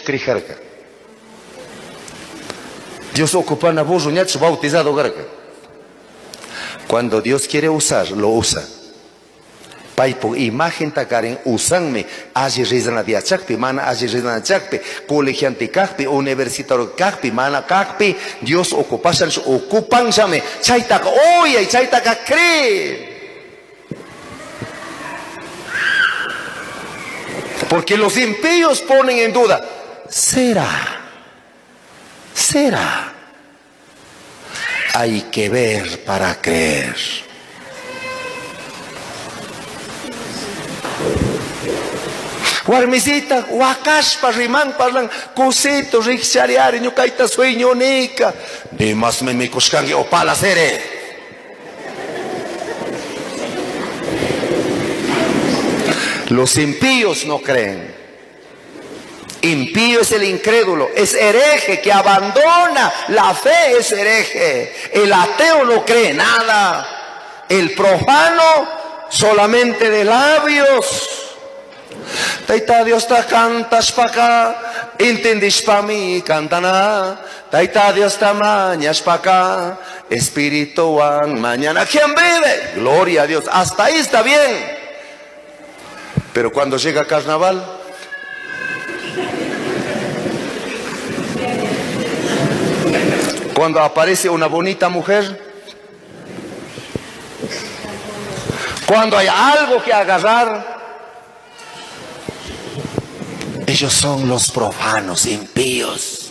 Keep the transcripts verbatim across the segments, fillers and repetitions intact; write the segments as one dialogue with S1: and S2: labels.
S1: crijarca. Dios ocupa na burro ñach bautizado garca. Cuando Dios quiere usar, lo usa. Paipo imagen takaren usanme allí rizana dia chakpi mana allí rizana chakpi colegiante kakpi universitario kakpi mana kakpi Dios ocupasan ocupan llame chaitaka oye chaitaka cree. Porque los impíos ponen en duda, ¿será? ¿Será? Hay que ver para creer. Guarmisita, huacaspa, rimán, parlan, cosito, rixariari, ñucaita sueño nica. Dimas me me coscangue o palacere. Los impíos no creen. Impío es el incrédulo, es hereje que abandona la fe, es hereje. El ateo no cree nada. El profano solamente de labios. Taita Dios ta cantas pa acá, entendis pa mí, cantana. Taita Dios ta mañas pa acá, espiritual mañana. ¿Quién vive? Gloria a Dios. Hasta ahí está bien. Pero cuando llega carnaval, cuando aparece una bonita mujer, cuando hay algo que agarrar, ellos son los profanos, impíos.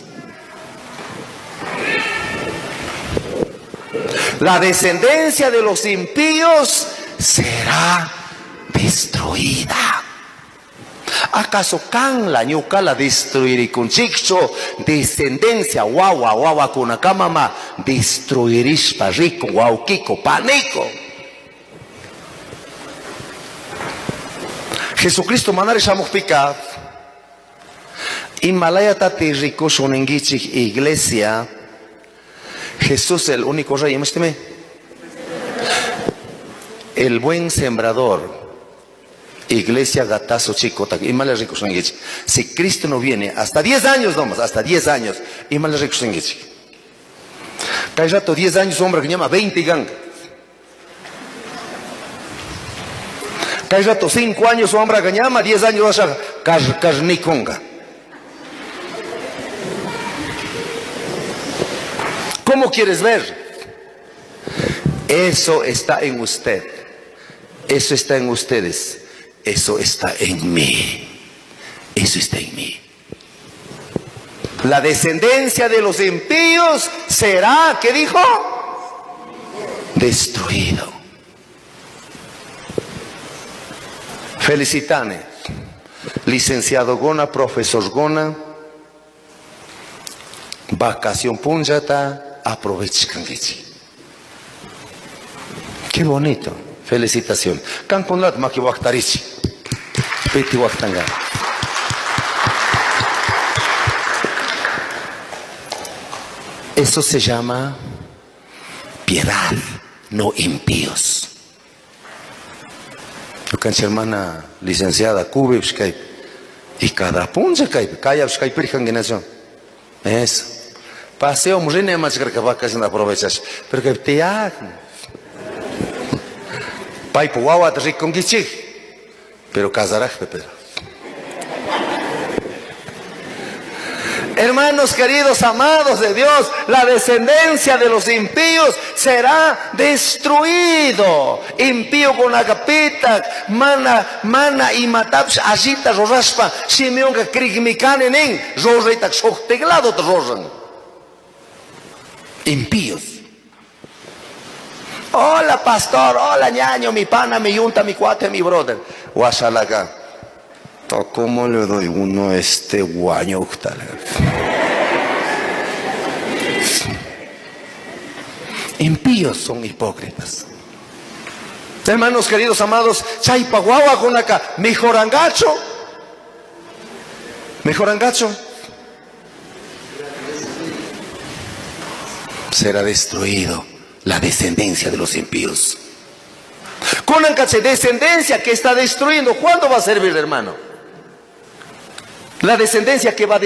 S1: La descendencia de los impíos será destruida. ¿Acaso can la ñuca la destruirá con chicho? Descendencia guagua guagua con una camama destruirís pa rico guauquico panico. Jesucristo manare shamuk pika. Himalaya tati rico shonengichik iglesia. Jesús el único rey, ¿me? El buen sembrador. Iglesia gatazo chico, y mal rico sanguichi. Si Cristo no viene, hasta diez años nomás, hasta diez años, y mal rico sanguichi. Hay rato diez años, hombre que llama veinte gang. Hay rato cinco años, hombre que llama diez años, vas a carniconga. ¿Cómo quieres ver? Eso está en usted. Eso está en ustedes. Eso está en mí. Eso está en mí. La descendencia de los impíos será, ¿qué dijo? Destruido. Felicitane. Licenciado Gona, profesor Gona. Vacación punjata, aprovechan. Qué bonito. Felicitación. Canconlat maki waktarichi. Peti waktanga. Eso se llama piedad, no impíos. Yo cancha hermana licenciada Cube y cada punza cae, calla buscai pirjanguinación. Eso. Paseo murine más que vacas en aprovechas, pero que te hagan. Paipo guagua te riconguichi, pero casarás, Pepe. Hermanos queridos, amados de Dios, la descendencia de los impíos será destruido. Impío con agapita, mana, mana y mataps, agita, roraspa, Simeón que krigmikanen en, rorretak, socteglado te rosan. Impíos. Hola pastor, hola ñaño, mi pana, mi yunta, mi cuate, mi brother. Guasalaca. ¿Cómo le doy uno a este guaño? Impíos son hipócritas. Hermanos queridos, amados, chaipaguagua con acá, mejorangacho. Mejorangacho. Será destruido la descendencia de los impíos. Con la descendencia que está destruyendo, ¿cuándo va a servir, hermano? La descendencia que va a